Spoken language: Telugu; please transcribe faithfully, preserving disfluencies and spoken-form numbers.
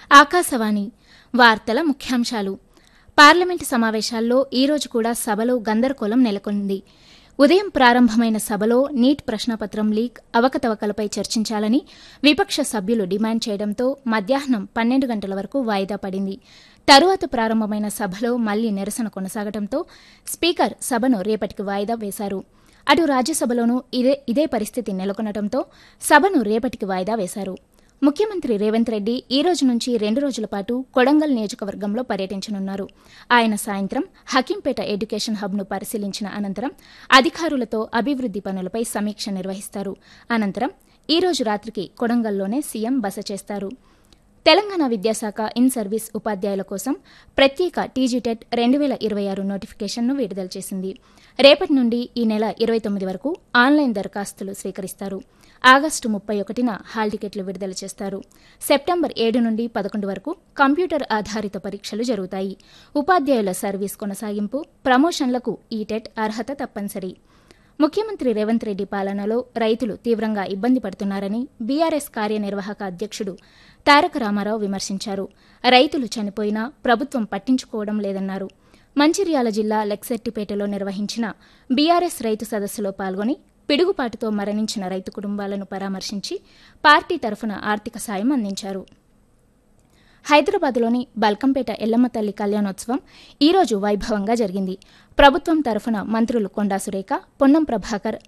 ఆకాశవాణి వార్తల ముఖ్యాంశాలు. పార్లమెంటు సమావేశాల్లో ఈరోజు కూడా సభలో గందరగోళం నెలకొంది. ఉదయం ప్రారంభమైన సభలో నీట్ ప్రశ్నాపత్రం లీక్ అవకతవకలపై చర్చించాలని విపక్ష సభ్యులు డిమాండ్ చేయడంతో మధ్యాహ్నం పన్నెండు గంటల వరకు వాయిదా పడింది. తరువాత ప్రారంభమైన సభలో మళ్లీ నిరసన కొనసాగడంతో స్పీకర్ సభను రేపటికి వాయిదా వేశారు. అటు రాజ్యసభలోనూ ఇదే ఇదే పరిస్థితి నెలకొనడంతో సభను రేపటికి వాయిదా వేశారు. ముఖ్యమంత్రి రేవంత్ రెడ్డి ఈ రోజు నుంచి రెండు రోజుల పాటు కొడంగల్ నియోజకవర్గంలో పర్యటించనున్నారు. ఆయన సాయంత్రం హకీంపేట ఎడ్యుకేషన్ హబ్ను పరిశీలించిన అనంతరం అధికారులతో అభివృద్ది పనులపై సమీక్ష నిర్వహిస్తారు. అనంతరం ఈ రోజు రాత్రికి కొడంగల్లోనే సీఎం బస చేస్తారు. తెలంగాణ విద్యాశాఖ ఇన్ సర్వీస్ ఉపాధ్యాయుల కోసం ప్రత్యేక టీజీటెట్ రెండు వేల ఇరవై ఆరు నోటిఫికేషన్ను విడుదల చేసింది. రేపటి నుండి ఈ నెల ఇరవై తొమ్మిది వరకు ఆన్లైన్ దరఖాస్తులు స్వీకరిస్తారు. ఆగస్టు ముప్పై ఒకటిన హాల్ టికెట్లు విడుదల చేస్తారు. సెప్టెంబర్ ఏడు నుండి పదకొండు వరకు కంప్యూటర్ ఆధారిత పరీక్షలు జరుగుతాయి. ఉపాధ్యాయుల సర్వీస్ కొనసాగింపు, ప్రమోషన్లకు ఈ టెట్ అర్హత తప్పనిసరి. ముఖ్యమంత్రి రేవంత్ రెడ్డి పాలనలో రైతులు తీవ్రంగా ఇబ్బంది పడుతున్నారని బీఆర్ఎస్ కార్యనిర్వాహక అధ్యక్షుడు తారక రామారావు విమర్శించారు. రైతులు చనిపోయినా ప్రభుత్వం పట్టించుకోవడం లేదన్నారు. మంచిర్యాల జిల్లా లెక్సెట్టిపేటలో నిర్వహించిన బీఆర్ఎస్ రైతు సదస్సులో పాల్గొని పిడుగుపాటుతో మరణించిన రైతు కుటుంబాలను పరామర్శించి పార్టీ తరఫున ఆర్థిక సాయం అందించారు. హైదరాబాద్లోని బల్కంపేట ఎల్లమ్మ తల్లి కళ్యాణోత్సవం ఈ రోజు వైభవంగా జరిగింది. ప్రభుత్వం తరఫున మంత్రులు కొండా సురేఖ, పొన్నం ప్రభాకర్,